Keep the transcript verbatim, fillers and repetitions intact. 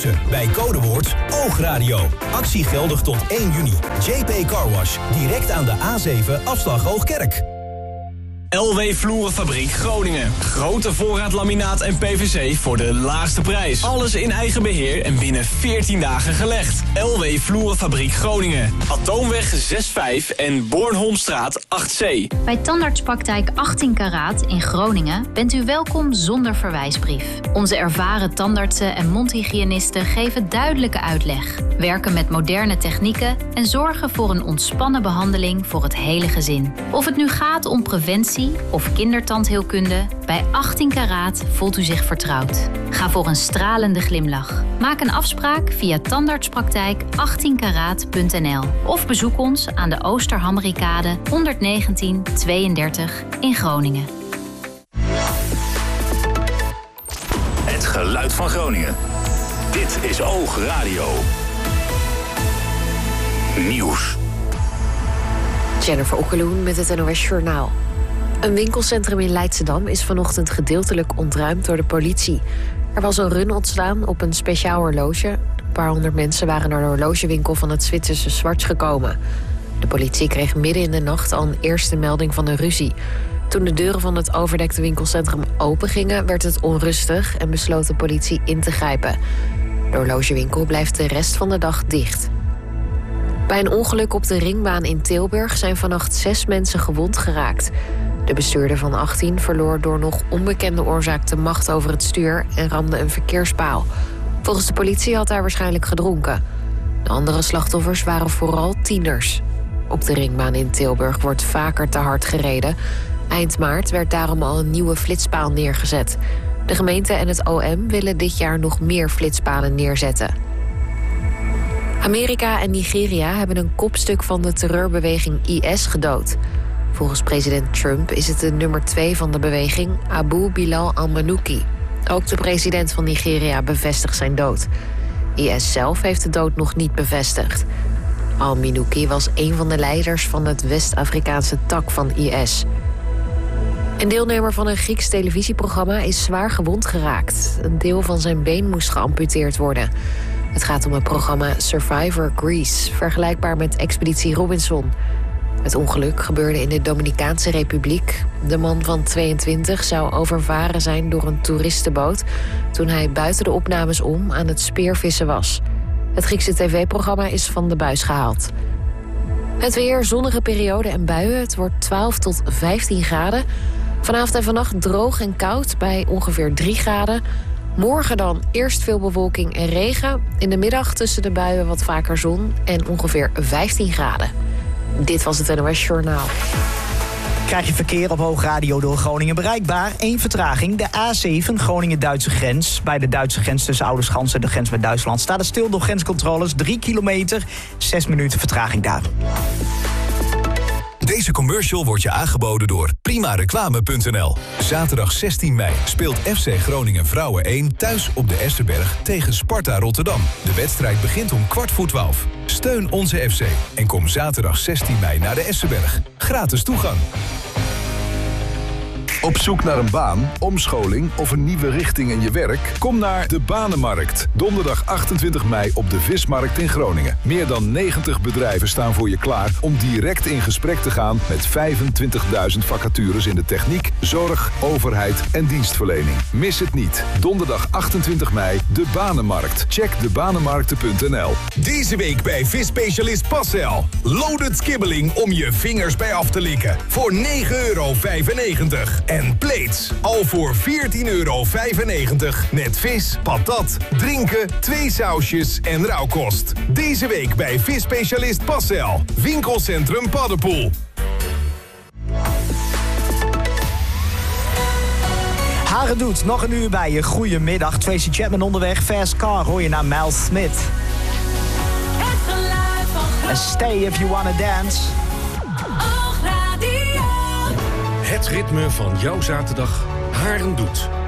Bij codewoord Oogradio. Actie geldig tot één juni. J P Car Wash. Direct aan de A zeven afslag Hoogkerk. L W Vloerenfabriek Groningen. Grote voorraad laminaat en P V C voor de laagste prijs. Alles in eigen beheer en binnen veertien dagen gelegd. L W Vloerenfabriek Groningen. Atoomweg zes vijf en Bornholmstraat acht C. Bij Tandartspraktijk achttien karaat in Groningen bent u welkom zonder verwijsbrief. Onze ervaren tandartsen en mondhygiënisten geven duidelijke uitleg, werken met moderne technieken en zorgen voor een ontspannen behandeling voor het hele gezin. Of het nu gaat om preventie of kindertandheelkunde, bij achttien karaat voelt u zich vertrouwd. Ga voor een stralende glimlach. Maak een afspraak via tandartspraktijk achttien karaat punt n l of bezoek ons aan de Oosterhamrikade honderdnegentien tweeëndertig in Groningen. Het geluid van Groningen. Dit is Oogradio. Nieuws. Jennifer Okkeloen met het N O S Journaal. Een winkelcentrum in Leidschendam is vanochtend gedeeltelijk ontruimd door de politie. Er was een run ontstaan op een speciaal horloge. Een paar honderd mensen waren naar de horlogewinkel van het Zwitserse Schwarz gekomen. De politie kreeg midden in de nacht al een eerste melding van een ruzie. Toen de deuren van het overdekte winkelcentrum opengingen, werd het onrustig en besloot de politie in te grijpen. De horlogewinkel blijft de rest van de dag dicht. Bij een ongeluk op de ringbaan in Tilburg zijn vannacht zes mensen gewond geraakt. De bestuurder van achttien verloor door nog onbekende oorzaak de macht over het stuur en ramde een verkeerspaal. Volgens de politie had hij waarschijnlijk gedronken. De andere slachtoffers waren vooral tieners. Op de ringbaan in Tilburg wordt vaker te hard gereden. Eind maart werd daarom al een nieuwe flitspaal neergezet. De gemeente en het O M willen dit jaar nog meer flitspalen neerzetten. Amerika en Nigeria hebben een kopstuk van de terreurbeweging I S gedood. Volgens president Trump is het de nummer twee van de beweging, Abu Bilal al-Manouki. Ook de president van Nigeria bevestigt zijn dood. I S zelf heeft de dood nog niet bevestigd. Al-Manouki was een van de leiders van het West-Afrikaanse tak van I S. Een deelnemer van een Grieks televisieprogramma is zwaar gewond geraakt. Een deel van zijn been moest geamputeerd worden. Het gaat om het programma Survivor Greece, vergelijkbaar met Expeditie Robinson. Het ongeluk gebeurde in de Dominicaanse Republiek. De man van tweeëntwintig zou overvaren zijn door een toeristenboot toen hij buiten de opnames om aan het speervissen was. Het Griekse tv-programma is van de buis gehaald. Het weer, zonnige periode en buien. Het wordt twaalf tot vijftien graden. Vanavond en vannacht droog en koud bij ongeveer drie graden. Morgen dan eerst veel bewolking en regen. In de middag tussen de buien wat vaker zon en ongeveer vijftien graden. Dit was het N O S Journaal. Krijg je verkeer op Hoogradio door Groningen bereikbaar? Eén vertraging, de A zeven Groningen-Duitse grens. Bij de Duitse grens tussen Oudeschans en de grens met Duitsland staat het stil door grenscontroles. Drie kilometer, zes minuten vertraging daar. Deze commercial wordt je aangeboden door prima reclame punt n l. Zaterdag zestien mei speelt F C Groningen Vrouwen één thuis op de Esterberg tegen Sparta Rotterdam. De wedstrijd begint om kwart voor twaalf. Steun onze F C en kom zaterdag zestien mei naar de Esterberg. Gratis toegang. Op zoek naar een baan, omscholing of een nieuwe richting in je werk? Kom naar de Banenmarkt. Donderdag achtentwintig mei op de Vismarkt in Groningen. Meer dan negentig bedrijven staan voor je klaar om direct in gesprek te gaan met vijfentwintigduizend vacatures in de techniek, zorg, overheid en dienstverlening. Mis het niet. Donderdag achtentwintig mei, de Banenmarkt. Check de banenmarkten punt n l. Deze week bij visspecialist Passel. Loaded kibbeling om je vingers bij af te likken. Voor negen euro vijfennegentig. En plates al voor veertien euro vijfennegentig. Met vis, patat, drinken, twee sausjes en rauwkost. Deze week bij visspecialist Passel. Winkelcentrum Paddepoel. Haren doet nog een uur bij je. Goedemiddag, Tracy Chapman onderweg. Fast Car hoor je naar Mel Smith. And stay if you wanna dance. Het ritme van jouw zaterdag. Haren doet.